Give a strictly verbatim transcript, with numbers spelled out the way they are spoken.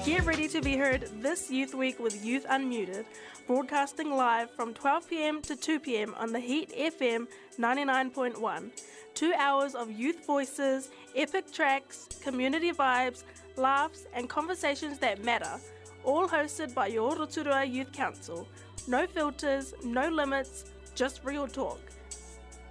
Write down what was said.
Get ready to be heard this Youth Week with Youth Unmuted, broadcasting live from twelve p.m. to two p.m. on the Heat F M ninety-nine point one. Two hours of youth voices, epic tracks, community vibes, laughs and conversations that matter, all hosted by your Rotorua Youth Council. No filters, no limits, just real talk.